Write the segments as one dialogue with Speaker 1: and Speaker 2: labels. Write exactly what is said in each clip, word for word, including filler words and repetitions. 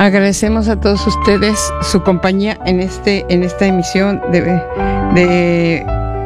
Speaker 1: Agradecemos a todos ustedes su compañía en este en esta emisión de, de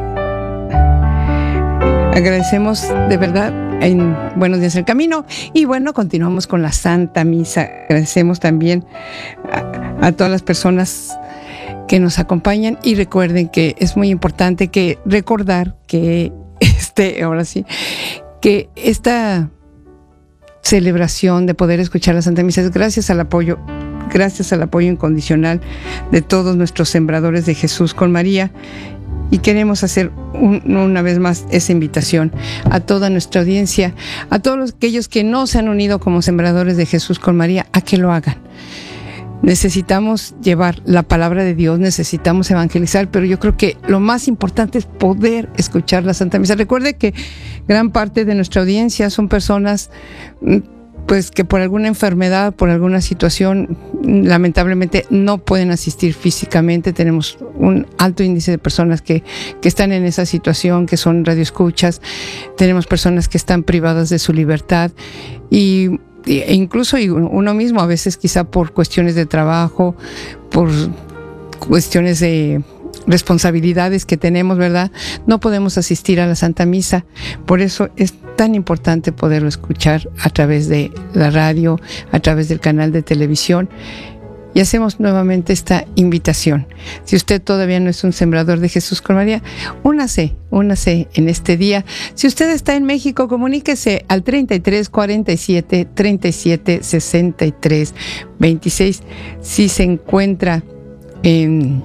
Speaker 1: agradecemos de verdad en Buenos Días el Camino. Y bueno, continuamos con la Santa Misa. Agradecemos también a, a todas las personas que nos acompañan, y recuerden que es muy importante que recordar que este, ahora sí, que esta celebración de poder escuchar la Santa Misa es gracias al apoyo, gracias al apoyo incondicional de todos nuestros sembradores de Jesús con María. Y queremos hacer un, una vez más esa invitación a toda nuestra audiencia, a todos aquellos que no se han unido como sembradores de Jesús con María, a que lo hagan. Necesitamos llevar la palabra de Dios, necesitamos evangelizar, pero yo creo que lo más importante es poder escuchar la Santa Misa. Recuerde que gran parte de nuestra audiencia son personas pues que por alguna enfermedad, por alguna situación, lamentablemente no pueden asistir físicamente. Tenemos un alto índice de personas que, que están en esa situación, que son radioescuchas. Tenemos personas que están privadas de su libertad, y e incluso uno mismo a veces, quizá por cuestiones de trabajo, por cuestiones de responsabilidades que tenemos, ¿verdad? No podemos asistir a la Santa Misa. Por eso es tan importante poderlo escuchar a través de la radio, a través del canal de televisión. Y hacemos nuevamente esta invitación. Si usted todavía no es un sembrador de Jesús con María, únase, únase en este día. Si usted está en México, comuníquese al treinta y tres cuarenta y siete treinta y siete sesenta y tres veintiséis. Si se encuentra en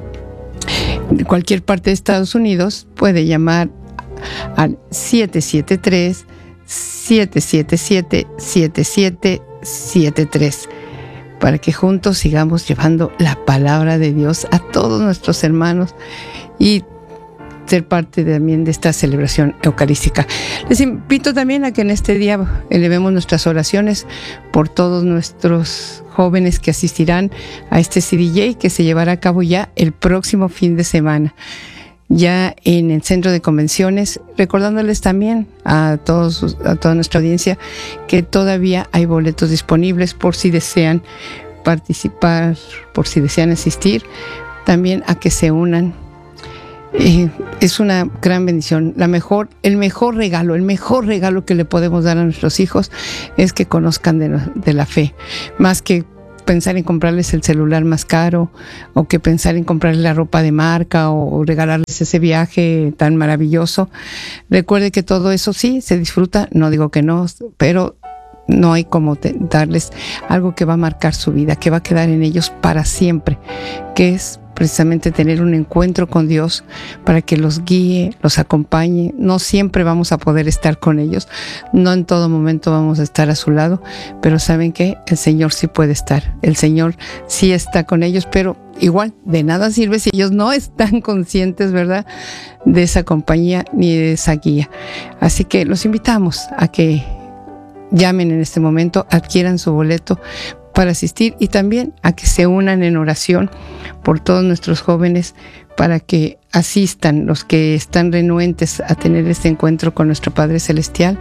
Speaker 1: cualquier parte de Estados Unidos, puede llamar al siete siete tres, siete siete siete, siete siete siete tres para que juntos sigamos llevando la palabra de Dios a todos nuestros hermanos y ser parte también de esta celebración eucarística. Les invito también a que en este día elevemos nuestras oraciones por todos nuestros jóvenes que asistirán a este C D J que se llevará a cabo ya el próximo fin de semana, ya en el Centro de Convenciones, recordándoles también a todos, a toda nuestra audiencia, que todavía hay boletos disponibles por si desean participar, por si desean asistir, también a que se unan. Eh, es una gran bendición. La mejor, el mejor regalo, el mejor regalo que le podemos dar a nuestros hijos es que conozcan de, de la fe, más que pensar en comprarles el celular más caro, o que pensar en comprarles la ropa de marca, o regalarles ese viaje tan maravilloso. Recuerde que todo eso sí se disfruta, no digo que no, pero no hay como te, darles algo que va a marcar su vida, que va a quedar en ellos para siempre, que es precisamente tener un encuentro con Dios para que los guíe, los acompañe. No siempre vamos a poder estar con ellos, no en todo momento vamos a estar a su lado, pero ¿saben qué? El Señor sí puede estar, el Señor sí está con ellos, pero igual de nada sirve si ellos no están conscientes, ¿verdad?, de esa compañía ni de esa guía. Así que los invitamos a que llamen en este momento, adquieran su boleto para asistir, y también a que se unan en oración por todos nuestros jóvenes, para que asistan los que están renuentes a tener este encuentro con nuestro Padre Celestial,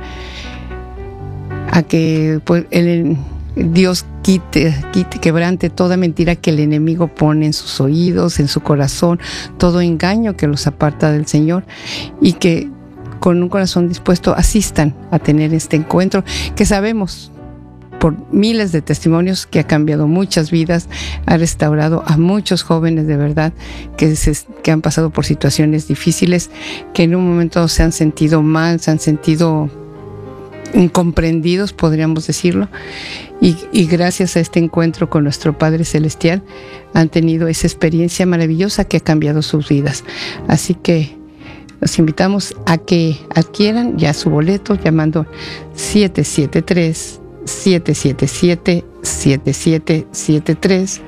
Speaker 1: a que pues, el, Dios quite, quite, quebrante toda mentira que el enemigo pone en sus oídos, en su corazón, todo engaño que los aparta del Señor, y que con un corazón dispuesto asistan a tener este encuentro, que sabemos por miles de testimonios que ha cambiado muchas vidas, ha restaurado a muchos jóvenes de verdad que, se, que han pasado por situaciones difíciles, que en un momento se han sentido mal, se han sentido incomprendidos, podríamos decirlo, y, y gracias a este encuentro con nuestro Padre Celestial han tenido esa experiencia maravillosa que ha cambiado sus vidas. Así que los invitamos a que adquieran ya su boleto llamando siete siete tres, siete siete siete, siete siete siete tres.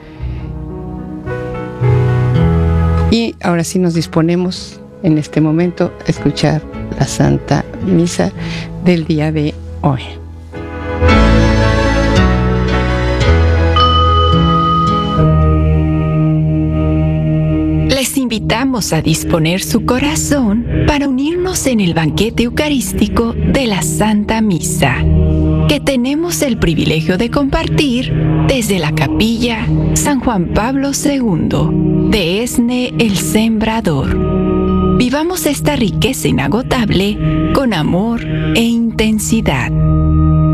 Speaker 1: Y ahora sí nos disponemos en este momento a escuchar la Santa Misa del día de hoy.
Speaker 2: Les invitamos a disponer su corazón para unirnos en el banquete eucarístico de la Santa Misa. que tenemos el privilegio de compartir desde la Capilla San Juan Pablo segundo de ESNE El Sembrador. Vivamos esta riqueza inagotable con amor e intensidad.